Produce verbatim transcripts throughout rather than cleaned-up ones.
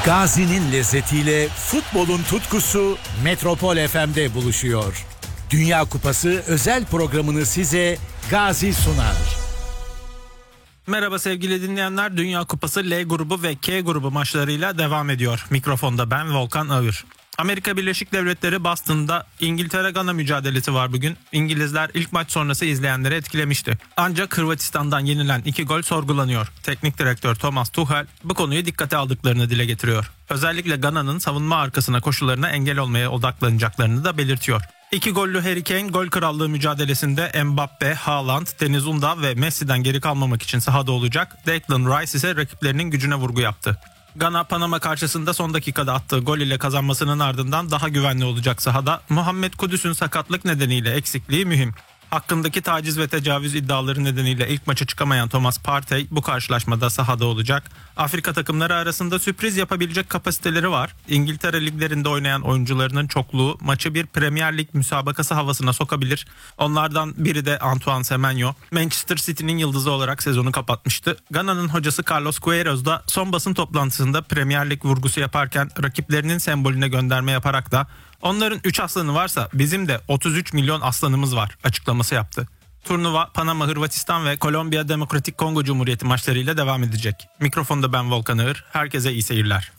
Gazi'nin lezzetiyle futbolun tutkusu Metropol F M'de buluşuyor. Dünya Kupası özel programını size Gazi sunar. Merhaba sevgili dinleyenler. Dünya Kupası L grubu ve K grubu maçlarıyla devam ediyor. Mikrofonda ben Volkan Ağır. Amerika Birleşik Devletleri Boston'da İngiltere-Gana mücadelesi var bugün. İngilizler ilk maç sonrası izleyenleri etkilemişti. Ancak Hırvatistan'dan yenilen iki gol sorgulanıyor. Teknik direktör Thomas Tuchel bu konuyu dikkate aldıklarını dile getiriyor. Özellikle Gana'nın savunma arkasına koşularına engel olmaya odaklanacaklarını da belirtiyor. İki gollü Harry Kane gol krallığı mücadelesinde Mbappe, Haaland, Deniz Unda ve Messi'den geri kalmamak için sahada olacak. Declan Rice ise rakiplerinin gücüne vurgu yaptı. Gana, Panama karşısında son dakikada attığı gol ile kazanmasının ardından daha güvenli olacak sahada. Muhammed Kudüs'ün sakatlık nedeniyle eksikliği mühim. Hakkındaki taciz ve tecavüz iddiaları nedeniyle ilk maça çıkamayan Thomas Partey bu karşılaşmada sahada olacak. Afrika takımları arasında sürpriz yapabilecek kapasiteleri var. İngiltere liglerinde oynayan oyuncularının çokluğu maçı bir Premier Lig müsabakası havasına sokabilir. Onlardan biri de Antoine Semenyo. Manchester City'nin yıldızı olarak sezonu kapatmıştı. Gana'nın hocası Carlos Queiroz da son basın toplantısında Premier Lig vurgusu yaparken rakiplerinin sembolüne gönderme yaparak da onların üç aslanı varsa bizim de otuz üç milyon aslanımız var açıklaması yaptı. Turnuva Panama, Hırvatistan ve Kolombiya Demokratik Kongo Cumhuriyeti maçlarıyla devam edecek. Mikrofonda ben Volkan Ağır. Herkese iyi seyirler.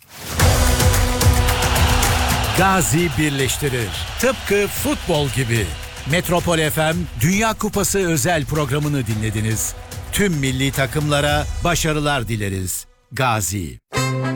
Gazi birleştirir. Tıpkı futbol gibi. Metropol F M Dünya Kupası özel programını dinlediniz. Tüm milli takımlara başarılar dileriz. Gazi.